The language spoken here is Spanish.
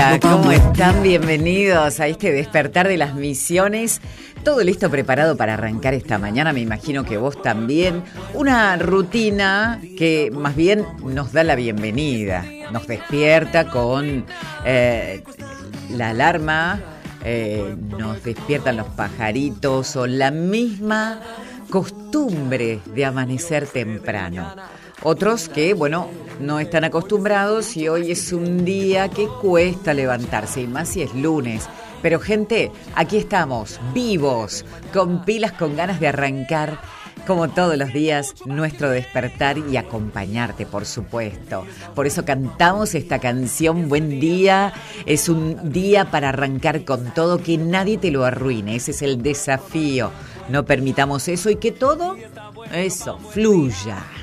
Hola, ¿cómo están? Bienvenidos a este despertar de las misiones. Todo listo, preparado para arrancar esta mañana, me imagino que vos también. Una rutina que más bien nos da la bienvenida, nos despierta con la alarma, nos despiertan los pajaritos o la misma costumbre de amanecer temprano. Otros que, bueno, no están acostumbrados y hoy es un día que cuesta levantarse, y más si es lunes. Pero gente, aquí estamos, vivos, con pilas, con ganas de arrancar, como todos los días, nuestro despertar y acompañarte, por supuesto. Por eso cantamos esta canción, Buen Día. Es un día para arrancar con todo, que nadie te lo arruine. Ese es el desafío. No permitamos eso y que todo, eso, fluya.